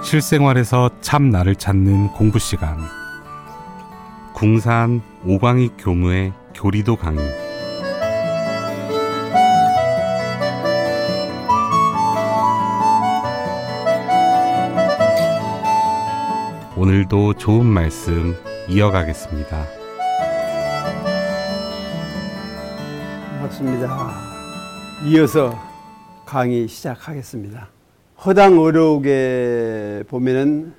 실생활에서 참 나를 찾는 공부 시간. 궁산 오광익 교무의 교리도 강의. 오늘도 좋은 말씀 이어가겠습니다. 반갑습니다. 이어서 강의 시작하겠습니다. 허당 어록에 보면은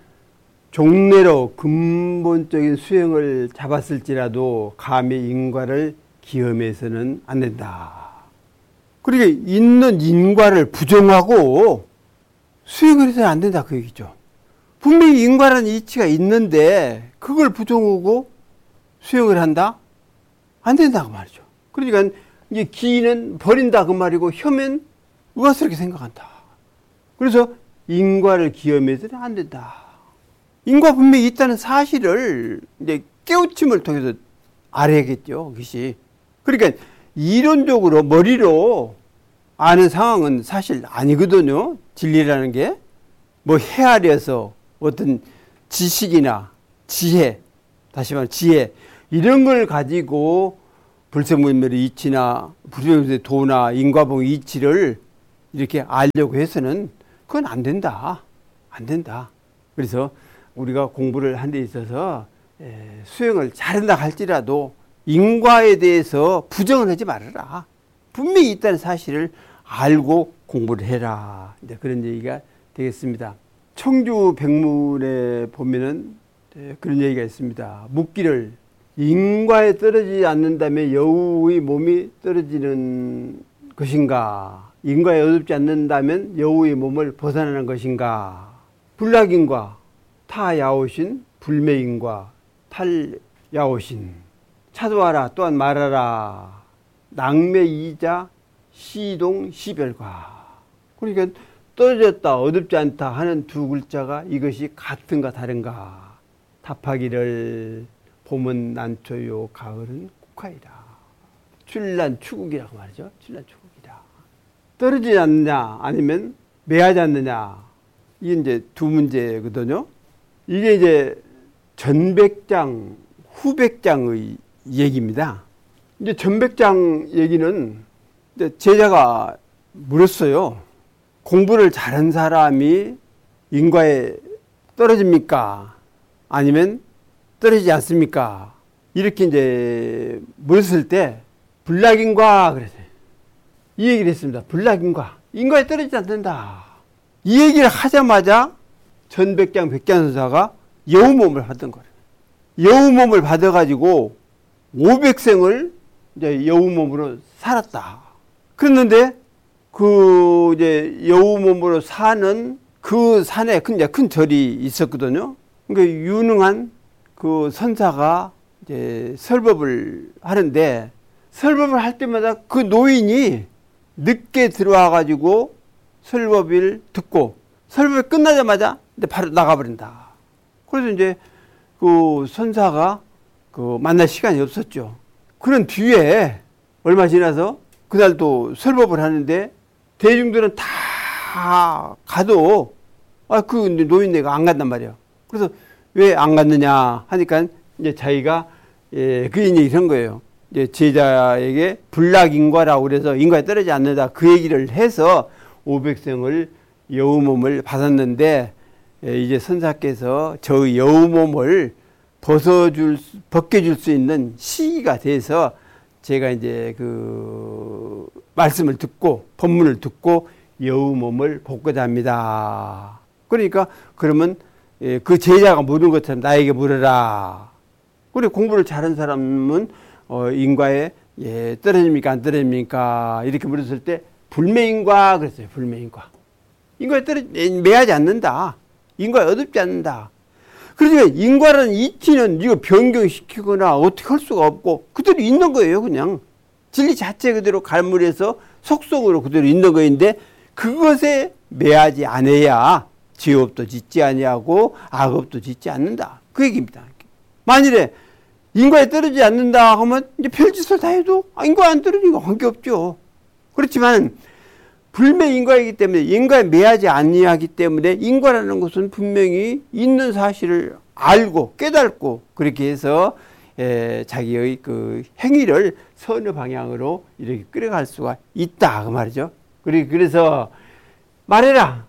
종래로 근본적인 수행을 잡았을지라도 감히 인과를 기험해서는 안 된다. 그러니까 있는 인과를 부정하고 수행을 해서는 안 된다 그 얘기죠. 분명히 인과라는 이치가 있는데 그걸 부정하고 수행을 한다? 안 된다고 말이죠. 그러니까 이제 기는 버린다 그 말이고 혐은 의아스럽게 생각한다. 그래서 인과를 기험해서는 안 된다. 인과 분명히 있다는 사실을 이제 깨우침을 통해서 알아야겠죠. 그것이. 그러니까 이론적으로 머리로 아는 상황은 사실 아니거든요. 진리라는 게. 뭐 헤아려서 어떤 지식이나 지혜, 다시 말해 지혜 이런 걸 가지고 불생물의 이치나 불생물의 도나 인과봉의 이치를 이렇게 알려고 해서는 그건 안 된다. 안 된다. 그래서 우리가 공부를 한 데 있어서 수행을 잘한다 할지라도 인과에 대해서 부정을 하지 말아라. 분명히 있다는 사실을 알고 공부를 해라. 이제 그런 얘기가 되겠습니다. 청주 백문에 보면은 그런 얘기가 있습니다. 묻기를 인과에 떨어지지 않는다면 여우의 몸이 떨어지는 것인가? 인과에 어둡지 않는다면 여우의 몸을 벗어나는 것인가? 불락인과 타야오신, 불매인과 탈야오신. 차도하라 또한 말하라. 낭매이자 시동 시별과. 그러니까 떨어졌다 어둡지 않다 하는 두 글자가 이것이 같은가 다른가. 답하기를 봄은 난초요 가을은 국화이다. 출란 추국이라고 말이죠. 출란 추국이다. 떨어지지 않느냐 아니면 매하지 않느냐. 이게 이제 두 문제거든요. 이게 이제 전백장 후백장의 얘기입니다. 이제 전백장 얘기는 이제 제자가 물었어요. 공부를 잘한 사람이 인과에 떨어집니까? 아니면 떨어지지 않습니까? 이렇게 이제 물었을 때 불락인과 그랬어요. 이 얘기를 했습니다. 불락인과. 인과에 떨어지지 않는다. 이 얘기를 하자마자 전백장 백장선사가 여우몸을 받은 거예요. 여우몸을 받아가지고 500생을 이제 여우몸으로 살았다. 그랬는데 그 이제 여우몸으로 사는 그 산에 큰 절이 있었거든요. 그러니까 유능한 그 선사가 이제 설법을 하는데 설법을 할 때마다 그 노인이 늦게 들어와 가지고 설법을 듣고 설법이 끝나자마자 바로 나가버린다. 그래서 이제 그 선사가 그 만날 시간이 없었죠. 그런 뒤에 얼마 지나서 그날 또 설법을 하는데 대중들은 다 가도 그 노인네가 안 간단 말이에요. 그래서 왜 안 갔느냐 하니까 이제 자기가 그 얘기를 한 거예요. 이제 제자에게 불락인과라고 그래서 인과에 떨어지지 않는다 그 얘기를 해서 500생을 여우몸을 받았는데 이제 선사께서 저 여우몸을 벗겨줄 수 있는 시기가 돼서 제가 이제 그 말씀을 듣고 법문을 듣고 여우몸을 벗고자 합니다. 그러니까 그러면 그 제자가 물은 것처럼 나에게 물어라. 그래 공부를 잘한 사람은 인과에 떨어집니까 안 떨어집니까 이렇게 물었을 때 불매인과 그랬어요. 불매인과. 인과에 매하지 않는다. 인과에 어둡지 않는다. 그러니까 인과라는 이치는 이거 변경시키거나 어떻게 할 수가 없고 그대로 있는 거예요. 그냥 진리 자체 그대로 갈무리해서 속성으로 그대로 있는 거인데 그것에 매하지 않아야 죄업도 짓지 아니하고 악업도 짓지 않는다. 그 얘기입니다. 만일에 인과에 떨어지지 않는다 하면 이제 별짓을 다 해도 인과에 안 떨어지니까 관계없죠. 그렇지만 불매 인과이기 때문에 인과에 매하지 아니하기 때문에 인과라는 것은 분명히 있는 사실을 알고 깨닫고 그렇게 해서 자기의 그 행위를 선의 방향으로 이렇게 끌어갈 수가 있다 그 말이죠. 그래서 말해라.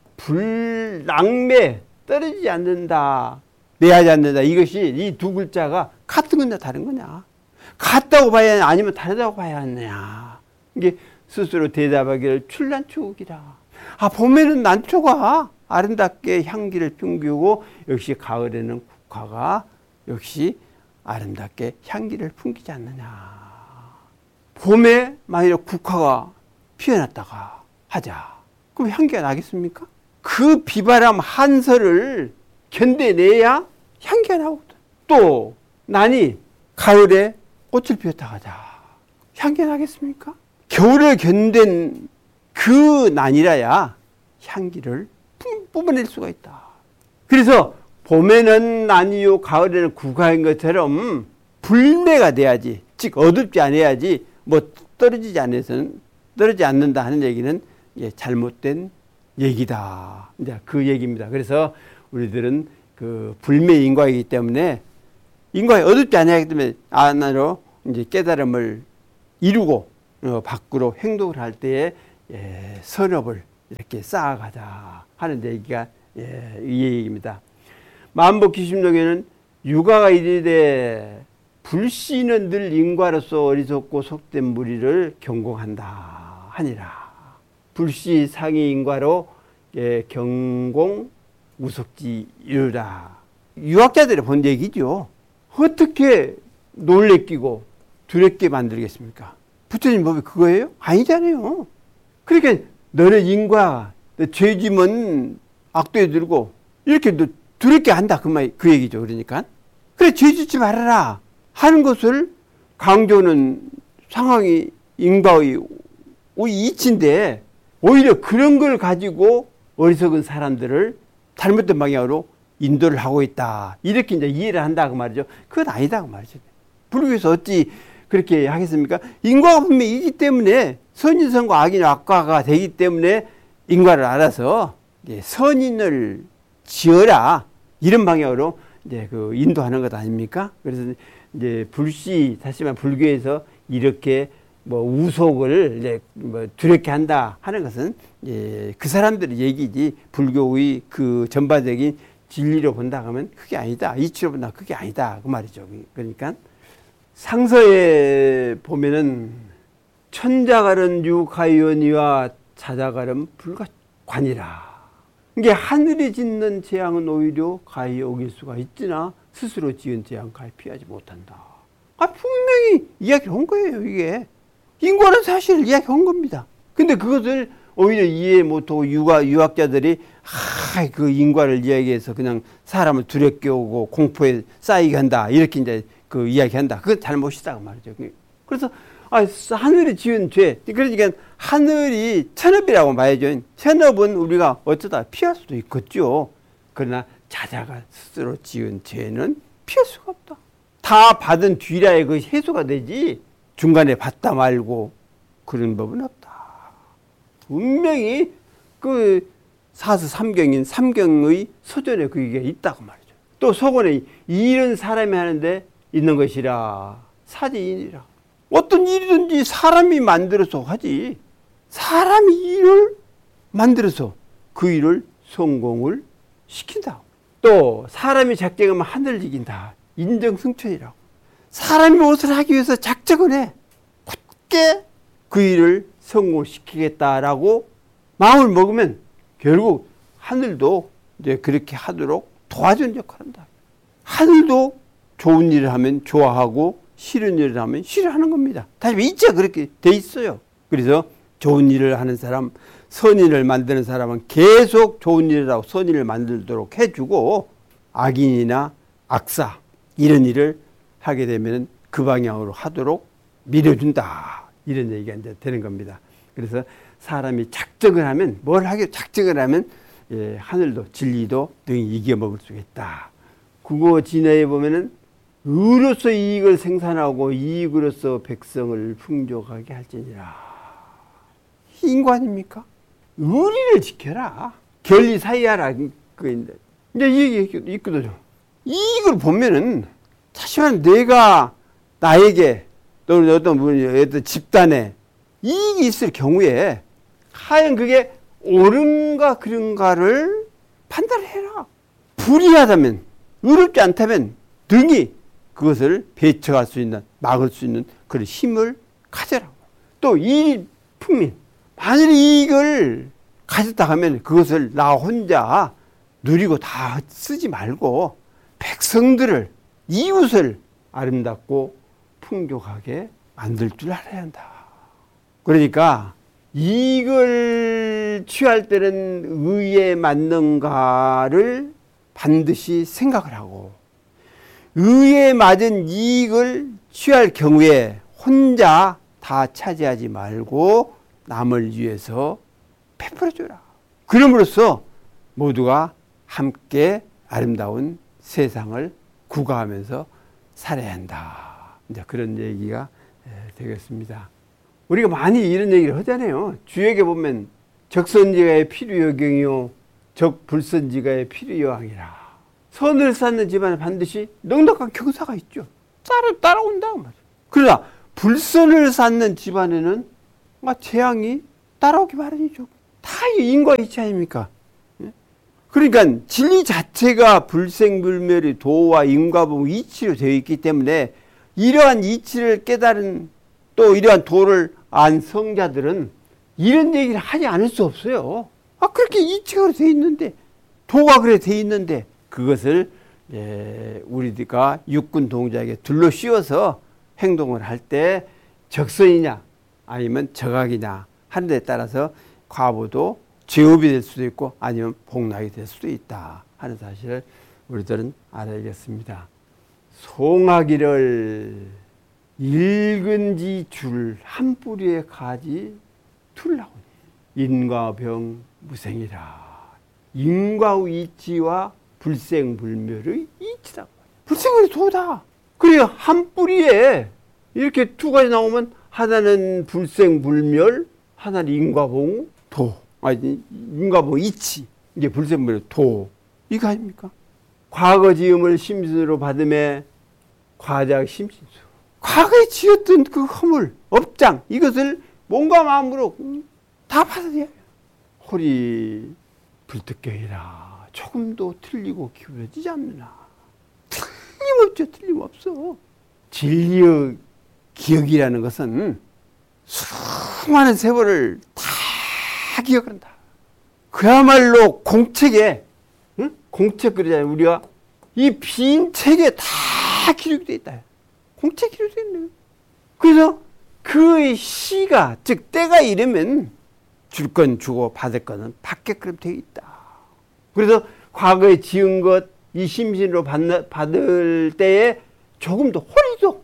불낭매 떨어지지 않는다. 매하지 않는다. 이것이 이 두 글자가 같은 거냐 다른 거냐. 같다고 봐야 하냐 아니면 다르다고 봐야 하느냐. 이게 스스로 대답하기를 출란초국이라. 봄에는 난초가 아름답게 향기를 풍기고 역시 가을에는 국화가 역시 아름답게 향기를 풍기지 않느냐. 봄에 만약 국화가 피어났다가 하자. 그럼 향기가 나겠습니까? 그 비바람 한설을 견뎌내야 향기가 나거든. 또 난이 가을에 꽃을 피웠다가 하자. 향기가 나겠습니까? 겨울을 견딘 그 난이라야 향기를 뿜어낼 수가 있다. 그래서 봄에는 난이요 가을에는 국화인 것처럼 불매가 돼야지, 즉 어둡지 않아야지 뭐 떨어지지 않는다 하는 얘기는 잘못된 얘기다. 이제 그 얘기입니다. 그래서 우리들은 그 불매 인과이기 때문에 인과에 어둡지 않아야기 때문에 안으로 이제 깨달음을 이루고 밖으로 행동을 할 때에 선업을 이렇게 쌓아가자 하는 얘기가 이 얘기입니다. 만복기심록에는 유가가 이르되 불씨는 늘 인과로서 어리석고 속된 무리를 경공한다 하니라. 불씨 상이 인과로 경공 우석지 이르라. 유학자들이 본 얘기죠. 어떻게 놀래키고 두렵게 만들겠습니까? 부처님 법이 그거예요? 아니잖아요. 그러니까 너네 인과 죄짐은 악도에 들고 이렇게 너 두렵게 한다 그 얘기죠. 그러니까 그래 죄 짓지 말아라 하는 것을 강조는 상황이 인과의 이치인데 오히려 그런 걸 가지고 어리석은 사람들을 잘못된 방향으로 인도를 하고 있다. 이렇게 이제 이해를 한다 그 말이죠. 그건 아니다 그 말이죠. 불교에서 어찌 그렇게 하겠습니까? 인과가 분명히 있기 때문에 선인선과 악과가 되기 때문에 인과를 알아서 선인을 지어라 이런 방향으로 이제 그 인도하는 것 아닙니까? 그래서 이제 불씨 다시 말해 불교에서 이렇게 뭐 우속을 이제 뭐 두렵게 한다 하는 것은 그 사람들의 얘기지 불교의 그 전반적인 진리로 본다 하면 그게 아니다. 이치로 본다 그게 아니다 그 말이죠. 그러니까 상서에 보면은 천자가른 유가연이와 자자가른 불가관이라. 이게 하늘이 짓는 재앙은 오히려 가히 오길 수가 있으나 스스로 지은 재앙 가히 피하지 못한다. 분명히 이야기한 거예요. 이게 인과는 사실 이야기한 겁니다. 근데 그것을 오히려 이해 못하고 유학자들이 그 인과를 이야기해서 그냥 사람을 두렵게 오고 공포에 쌓이게 한다 이렇게 이제 그 이야기한다. 그건 잘못이다 그 말이죠. 그래서 하늘이 지은 죄. 그러니까 하늘이 천업이라고 말이죠. 천업은 우리가 어쩌다 피할 수도 있겠죠. 그러나 자자가 스스로 지은 죄는 피할 수가 없다. 다 받은 뒤라야 그 해소가 되지. 중간에 받다 말고 그런 법은 없다. 분명히 그 사서 삼경인 삼경의 서전에 그게 있다고 말이죠. 또 서곤에 이 일은 사람이 하는데 있는 것이라 사지인이라. 어떤 일이든지 사람이 만들어서 하지. 사람이 일을 만들어서 그 일을 성공을 시킨다. 또 사람이 작정하면 하늘을 이긴다. 인정승천이라고. 사람이 무엇을 하기 위해서 작정을 해. 굳게 그 일을 성공시키겠다라고 마음을 먹으면 결국 하늘도 이제 그렇게 하도록 도와주는 역할을 한다. 하늘도 좋은 일을 하면 좋아하고 싫은 일을 하면 싫어하는 겁니다. 다시 이치가 그렇게 돼 있어요. 그래서 좋은 일을 하는 사람, 선인을 만드는 사람은 계속 좋은 일을 하고 선인을 만들도록 해주고 악인이나 악사 이런 일을 하게 되면 그 방향으로 하도록 밀어준다. 이런 얘기가 이제 되는 겁니다. 그래서 사람이 작정을 하면 뭘 하게 작정을 하면 하늘도 진리도 등이 이겨먹을 수 있다. 국어 진화에 보면은 의로서 이익을 생산하고 이익으로서 백성을 풍족하게 할지니라. 인구 아닙니까? 의리를 지켜라. 결리사의하라. 그인데 이제 이 얘기 있거든요. 이걸 보면은 사실은 내가 나에게 또는 어떤 분이 어떤 집단에 이익이 있을 경우에 과연 그게 옳은가 그른가를 판단해라. 불의하다면, 의롭지 않다면 등이 그것을 배척할 수 있는, 막을 수 있는 그런 힘을 가져라. 또 이 풍민, 만일 이익을 가졌다 하면 그것을 나 혼자 누리고 다 쓰지 말고 백성들을, 이웃을 아름답고 풍족하게 만들 줄 알아야 한다. 그러니까 이익을 취할 때는 의에 맞는가를 반드시 생각을 하고, 의에 맞은 이익을 취할 경우에 혼자 다 차지하지 말고 남을 위해서 베풀어줘라. 그럼으로써 모두가 함께 아름다운 세상을 구가하면서 살아야 한다. 이제 그런 얘기가 되겠습니다. 우리가 많이 이런 얘기를 하잖아요. 주역에 보면 적선지가의 필요여경이요 적불선지가의 필요여왕이라. 선을 쌓는 집안에 반드시 넉넉한 경사가 있죠. 따라온다. 그러나 불선을 쌓는 집안에는 재앙이 따라오기 마련이죠. 다 인과 이치 아닙니까? 그러니까 진리 자체가 불생불멸의 도와 인과봉 이치로 되어 있기 때문에 이러한 이치를 깨달은, 또 이러한 도를 안 성자들은 이런 얘기를 하지 않을 수 없어요. 그렇게 이치가 되어 있는데, 도가 그래 되어 있는데, 그것을 우리가 육군 동작에 둘러 씌워서 행동을 할 때 적선이냐 아니면 적악이냐 하는 데 따라서 과보도 죄업이 될 수도 있고 아니면 복락이 될 수도 있다 하는 사실을 우리들은 알아야겠습니다. 송하기를 읽은지 줄 한 뿌리의 가지 둘나오니 인과병 무생이라. 인과의 이치와 불생불멸의 이치다. 불생은 도다. 그래요. 한 뿌리에 이렇게 두 가지 나오면 하나는 불생불멸, 하나는 인과봉 도. 아니, 인과봉 이치. 이게 불생불멸 도. 이거 아닙니까? 과거 지음을 심신으로 받음에 과작 심신수. 과거에 지었던 그 허물, 업장, 이것을 몸과 마음으로 다 받아들여야 해요. 홀이 불특경이라. 조금도 틀리고 기울어지지 않느나. 틀림없죠. 틀림없어. 진리의 기억이라는 것은 수많은 세월을 다 기억한다. 그야말로 공책에, 응? 공책 그러잖아요. 우리가 이 빈 책에 다 기록이 되어 있다. 공책 기록이 되어 있는 거예요. 그래서 그 시가, 즉 때가 이르면 줄 건 주고 받을 거는 받게끔 되어 있다. 그래서 과거에 지은 것 이 심신으로 받을 때에 조금도 호리도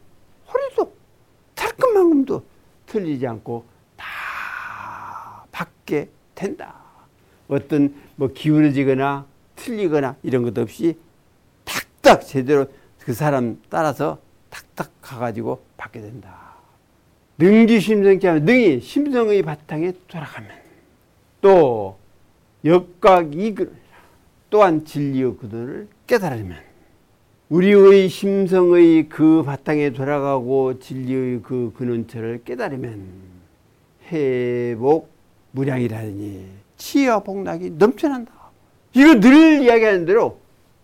살금만큼도 틀리지 않고 다 받게 된다. 어떤 기울어지거나 틀리거나 이런 것 없이 탁탁 제대로 그 사람 따라서 탁탁 가가지고 받게 된다. 능기심성케 하면 능이 심성의 바탕에 돌아가면 또 역각이글 또한 진리의 근원을 깨달으면 우리의 심성의 그 바탕에 돌아가고 진리의 그 근원처를 깨달으면 회복 무량이라니 치유와 복락이 넘쳐난다. 이거 늘 이야기하는 대로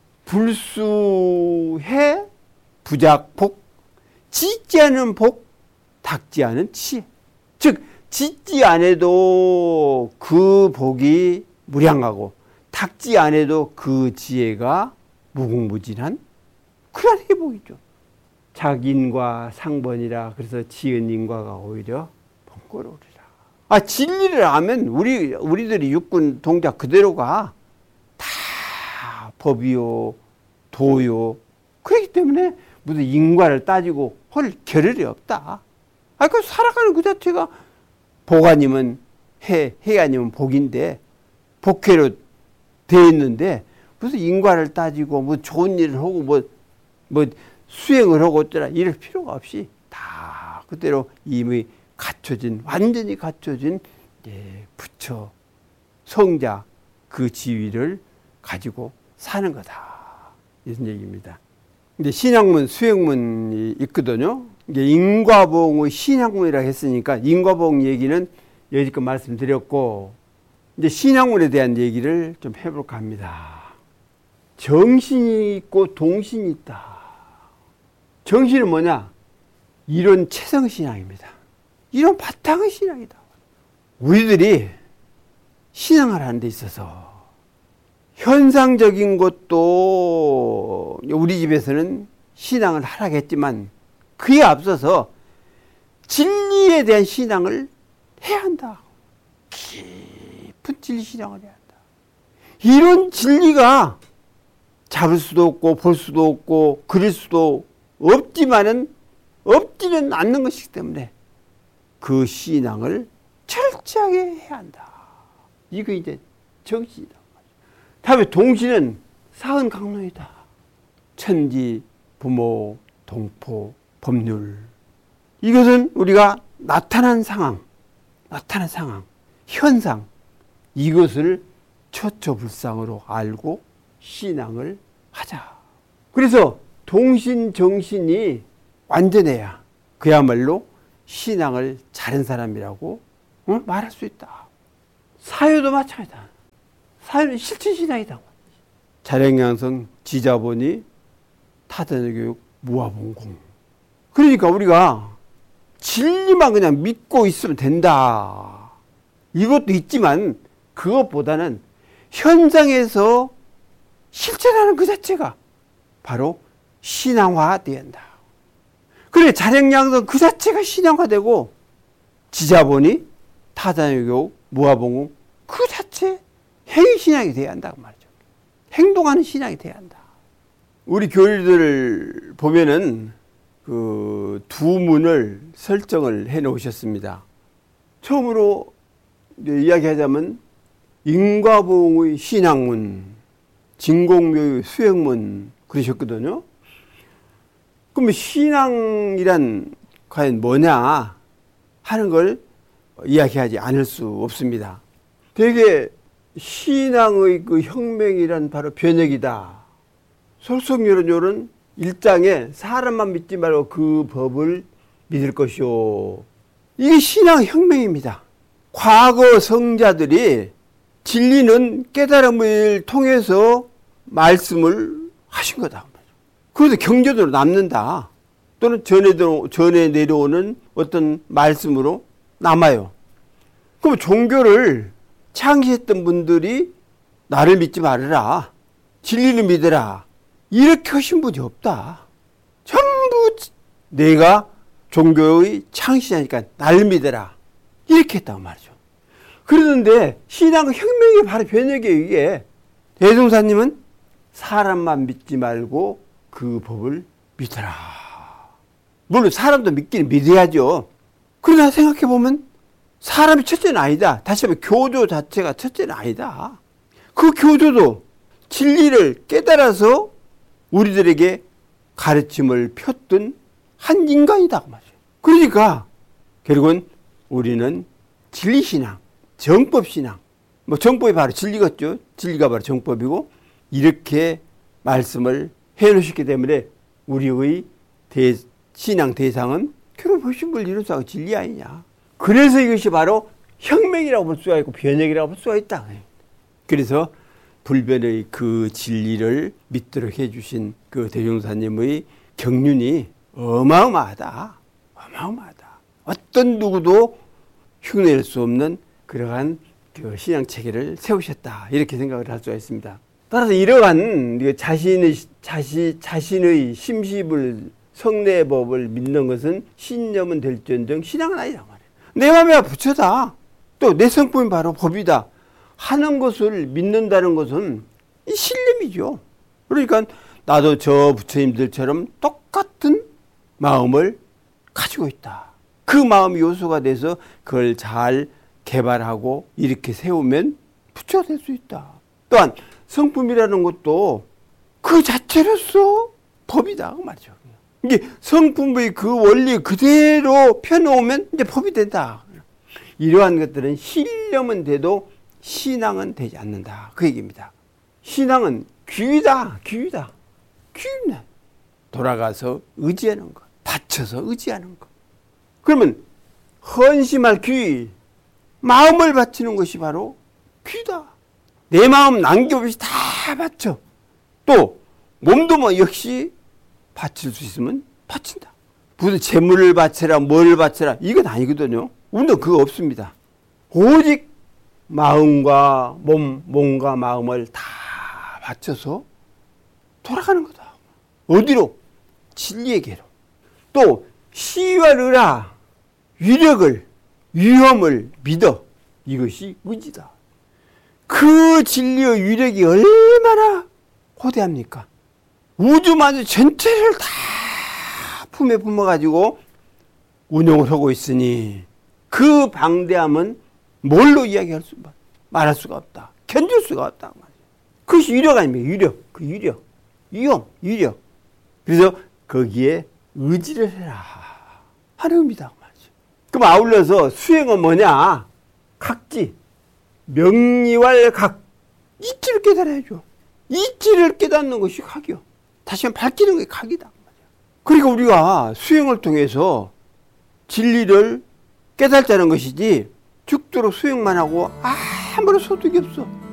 불수해 부작복, 짓지 않은 복, 닦지 않은 치유. 즉 짓지 않아도 그 복이 무량하고 닦지 않아도 그 지혜가 무궁무진한 그런 회복이죠. 작인과 상번이라. 그래서 지은 인과가 오히려 번거로우리라. 진리를 알면 우리들이 육군 동작 그대로가 다 법이요 도요. 그렇기 때문에 무슨 인과를 따지고 할 겨를이 없다. 그 살아가는 그 자체가 복 아니면 해 아니면 복인데 복회로 돼 있는데 무슨 인과를 따지고 좋은 일을 하고 수행을 하고 어쩌라 이럴 필요가 없이 다 그대로 이미 갖춰진, 완전히 갖춰진 부처, 성자 그 지위를 가지고 사는 거다. 이런 얘기입니다. 근데 신약문, 수행문이 있거든요. 이게 인과보응의 신약문이라고 했으니까 인과보응 얘기는 여지껏 말씀드렸고, 이제 신약문에 대한 얘기를 좀 해볼까 합니다. 정신이 있고 동신이 있다. 정신은 뭐냐? 이런 체성신앙입니다. 이런 바탕의 신앙이다. 우리들이 신앙을 하는 데 있어서 현상적인 것도 우리 집에서는 신앙을 하라겠지만 그에 앞서서 진리에 대한 신앙을 해야 한다. 깊은 진리 신앙을 해야 한다. 이런 진리가 잡을 수도 없고 볼 수도 없고 그릴 수도 없지만은 없지는 않는 것이기 때문에 그 신앙을 철저하게 해야 한다. 이거 이제 정신이다. 다음에 동신은 사은강론이다. 천지, 부모, 동포, 법률. 이것은 우리가 나타난 상황, 현상, 이것을 처처불상으로 알고 신앙을 하자. 그래서 동신, 정신이 완전해야 그야말로 신앙을 잘한 사람이라고 말할 수 있다. 사유도 마찬가지다. 사유는 실천신앙이다. 자력양성, 지자본이, 타전교육, 무아봉공. 그러니까 우리가 진리만 그냥 믿고 있으면 된다. 이것도 있지만 그것보다는 현장에서 실천하는 그 자체가 바로 신앙화되어야 한다. 그래, 자력양성 그 자체가 신앙화되고 지자본이, 타자교육, 무아봉공 그 자체 행위신앙이 돼야 한다고 말이죠. 행동하는 신앙이 돼야 한다. 우리 교리들 보면은 그 두 문을 설정을 해 놓으셨습니다. 처음으로 이야기하자면 인과보응의 신앙문, 진공묘의 수행문 그러셨거든요. 그럼 신앙이란 과연 뭐냐 하는 걸 이야기하지 않을 수 없습니다. 되게 신앙의 그 혁명이란 바로 변혁이다. 솔성요론 1장에 사람만 믿지 말고 그 법을 믿을 것이요. 이게 신앙 혁명입니다. 과거 성자들이 진리는 깨달음을 통해서 말씀을 하신 거다. 그래서 경전으로 남는다. 또는 전에 내려오는 어떤 말씀으로 남아요. 그럼 종교를 창시했던 분들이 나를 믿지 말아라. 진리를 믿어라. 이렇게 하신 분이 없다. 전부 내가 종교의 창시자니까 나를 믿어라. 이렇게 했다고 말이죠. 그러는데 신앙 혁명이 바로 변혁이에요. 이게 대종사님은 사람만 믿지 말고 그 법을 믿어라. 물론 사람도 믿기는 믿어야죠. 그러나 생각해보면 사람이 첫째는 아니다. 다시 한번 교조 자체가 첫째는 아니다. 그 교조도 진리를 깨달아서 우리들에게 가르침을 폈던 한 인간이다. 그러니까 결국은 우리는 진리신앙, 정법신앙, 정법이 바로 진리겠죠. 진리가 바로 정법이고 이렇게 말씀을 해놓으셨기 때문에 우리의 신앙 대상은 결국 보신불 이루사가 진리 아니냐. 그래서 이것이 바로 혁명이라고 볼 수가 있고 변혁이라고 볼 수가 있다. 그래서 불변의 그 진리를 믿도록 해주신 그 대종사님의 경륜이 어마어마하다. 어떤 누구도 흉내낼 수 없는 그러한 그 신앙 체계를 세우셨다. 이렇게 생각을 할 수가 있습니다. 따라서 이러한 자신의 심시불 성례법을 믿는 것은 신념은 될지언정 신앙은 아니다 말이에요. 내 맘에 부처다. 또 내 성품이 바로 법이다. 하는 것을 믿는다는 것은 신념이죠. 그러니까 나도 저 부처님들처럼 똑같은 마음을 가지고 있다. 그 마음이 요소가 돼서 그걸 잘 개발하고 이렇게 세우면 부처가 될 수 있다. 또한 성품이라는 것도 그 자체로서 법이다 그 말이죠. 이게 성품의 그 원리 그대로 펴놓으면 이제 법이 된다. 이러한 것들은 신념은 돼도 신앙은 되지 않는다. 그 얘기입니다. 신앙은 귀다. 돌아가서 의지하는 것. 바쳐서 의지하는 것. 그러면 헌신할 귀, 마음을 바치는 것이 바로 귀다. 내 마음 남김없이 다 바쳐. 또 몸도 뭐 역시 바칠 수 있으면 바친다. 무슨 재물을 바쳐라, 뭘 바쳐라 이건 아니거든요. 우리는 그거 없습니다. 오직 마음과 몸과 마음을 다 바쳐서 돌아가는 거다. 어디로? 진리에게로. 또 시와르라, 위력을, 위험을 믿어. 이것이 의지다. 그 진리의 위력이 얼마나 거대합니까? 우주만주 전체를 다 품에 품어가지고 운영을 하고 있으니 그 방대함은 뭘로 이야기할 수, 말할 수가 없다. 견딜 수가 없다. 그것이 위력 아닙니까? 위력. 그 위력. 위력. 그래서 거기에 의지를 해라 하는 의미다. 그럼 아울러서 수행은 뭐냐? 각지. 명리왈각. 이치를 깨달아야죠. 이치를 깨닫는 것이 각이요. 다시 한번 밝히는 게 각이다. 그러니까 우리가 수행을 통해서 진리를 깨달자는 것이지 죽도록 수행만 하고 아무런 소득이 없어.